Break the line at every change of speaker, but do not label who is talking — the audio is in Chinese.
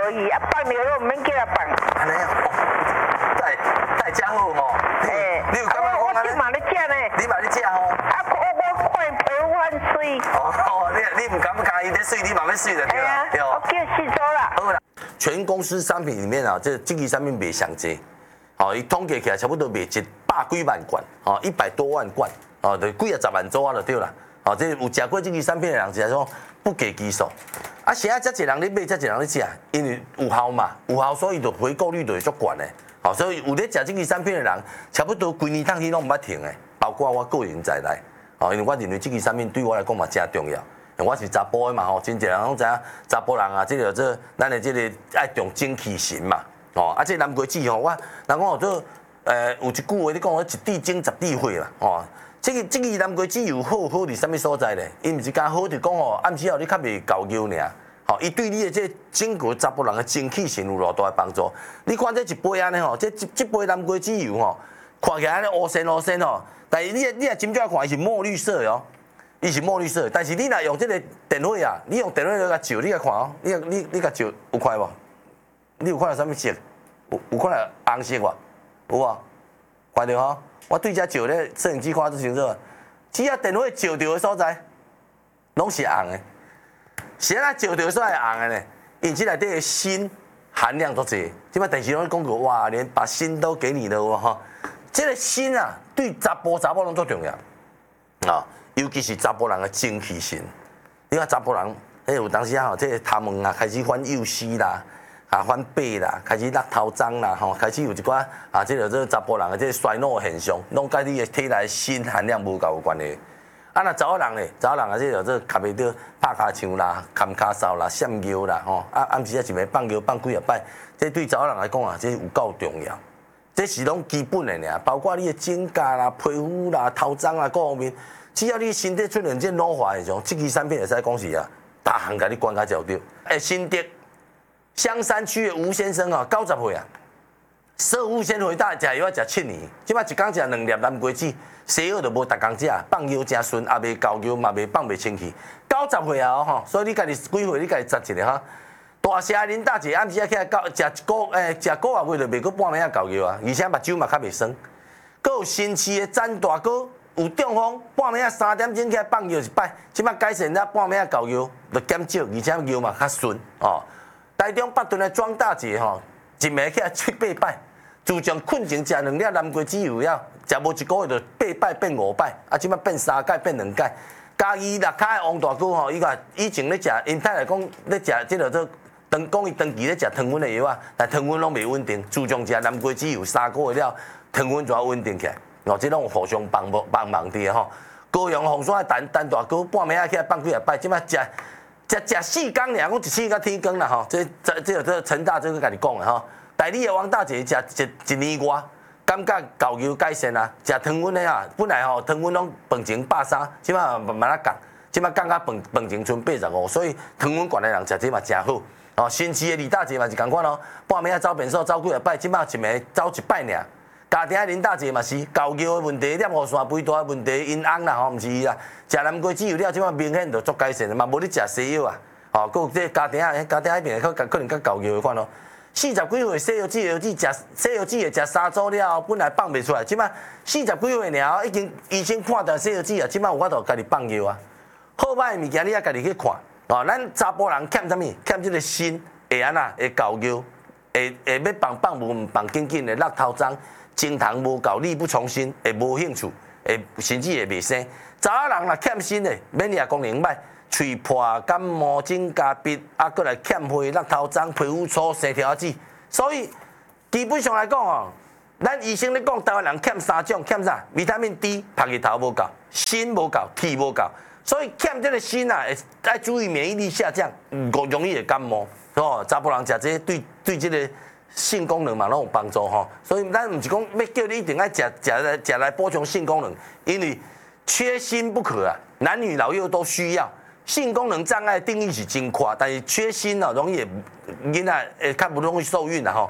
而已，啊放牛肉唔免叫他放。
安尼啊，太真好吼。你有感觉讲安尼？
我嘛咧食呢。
你嘛咧食吼？
啊，我看皮肤水。
哦，你唔敢加伊咧水，你嘛要水就对啦。
对啊，我叫四周啦。
好啦，全公司商品里面啊，这经济商品卖上济，哦，伊统计起来差不多卖100几万罐，哦，100多万罐，哦，就几啊10万组啊就对啦。哦，这有食过经济商品的人，就是说不计其数。啊，现在遮侪人咧买，遮侪人咧食，因为有效嘛，有效所以就回购率就会足悬的。好，所以有咧食经济产品的人，差不多规年通去拢毋捌停的，包括我个人在内。哦，因为我认为经济产品对我来讲嘛真重要。我是查甫的嘛吼，真侪人拢知影查甫人啊，咱的这个爱重精气神嘛。哦，啊，这南瓜子吼，人讲哦做有一句话你讲一滴精十滴血啦。哦，这个南瓜子有好伫什么所在咧？伊毋是讲好就讲哦，暗时后你较袂够牛尔。吼，伊对你的这整个查甫人的精气神有偌大的帮助。你看这一杯安尼吼，这杯南瓜籽油吼，看起来安尼乌鲜吼，但是你若斟酌看，伊是墨绿色的哦，伊是墨绿色的。但是你若用这个电火啊，你用电火来甲照，你甲看哦，你甲照有看无？你有看到什么色？有看到红色无？有无？看到吼？我对遮照咧，摄影机看得清楚。只要电火照到的所在，拢是红的。是安怎照到煞会红的呢？因这内底的锌含量足济。即摆电视拢讲过，哇，连把锌都给你了哦哈！这个锌啊，对查甫拢足重要啊，尤其是查甫人的精气神。你看查甫人，有当时啊，这个头毛啊开始反幼丝啦，啊反白啦，开始落头脏啦，吼，开始有一寡啊，这个查甫人的这个衰老现象，拢甲你的体内锌含量无够有关系。啊，那查某人咧，查某人啊，这就卡袂到拍骹枪啦、砍骹梢啦、闪腰啦，吼，啊暗时啊一暝放尿放几啊摆，这对查某人来讲啊，这有够重要。这是拢基本的尔，包括你的指甲啦、皮肤啦、头脏啦各方面，只要你身体出现这老化现象，这支产品会使讲是啊，大项甲你管甲照着。新竹香山区的吴先生啊，90岁啊，食物纤维大食药食7年，即摆一工食2粒南瓜子。西药就无逐工食，放药真顺，也袂够药，嘛袂放袂清气。90岁啊吼，所以你家己几岁，你家己择一个哈。大声恁大姐暗时啊起来食1个月就袂过半暝啊够药啊，而且目睭嘛较袂酸。佮有神奇的詹大哥，有中风，半暝啊3点钟起来放药一摆，即摆改善了半暝啊够药，就减少，而且药嘛较顺哦。台中北屯的庄大姐吼，一暝起来7、8摆。自从困前食2粒南瓜籽油了，食无1个月就8摆变5摆，啊，即摆变3摆变2摆。家己6骹的王大哥吼，伊讲以前咧食，因太来讲咧食即个做讲伊长期咧食糖分的药啊，但糖分拢袂稳定。自从食南瓜籽油3个月了，糖分就要稳定起来。哦，即种互相帮忙的吼。高阳红山的陈大哥半暝啊起来放几啊摆，即摆食4工尔，讲一次到天光啦吼。这陈大这个甲你讲的吼。代理的王大姐食一年外，感觉够油改善啊！食糖分的啊，本来吼糖分拢饭前130，即摆慢慢啊降，即摆降到饭前剩85，所以糖分悬的人食这嘛真好。哦，新市的李大姐嘛是共款咯，半暝啊走便所走几啊摆，即摆一暝走1摆尔。家庭的林大姐嘛是够油的问题，尿壶腺肥大的问题，因翁啦吼，毋是伊啦。食南瓜籽油了，即摆明显就足改善的嘛，无你食西药啊。哦，佮有这家庭迄边可能较够油的款咯。40几岁西药籽会食3组了，本来放袂出来，即摆40几岁了，已经医生看到西药籽啊，即摆有法度家己放药啊。好歹的物件你也家己去看，哦，咱查甫人欠啥物？欠即个心，会安那会够药，会要放无放紧紧的，落头脏，精糖无够，力不从心，会无兴趣，会甚至会袂生。查某人若欠心的，免也功能歹。喙破、感冒、指甲鼻，啊，过来欠血、落头脏、皮肤粗、生条子，所以基本上来讲哦，咱医生咧讲，台湾人欠3种，欠啥？维他命 D， 晒日头无够，锌无够，铁无够，所以欠这个锌啊，要注意免疫力下降，容易会感冒，哦，查甫人食这对这个性功能嘛拢有帮助吼，所以咱毋是讲要叫你一定要食来补充性功能，因为缺锌不可啊，男女老幼都需要。性功能障碍定义是真宽，但是缺锌哦，容易囡仔较不容易受孕啦吼。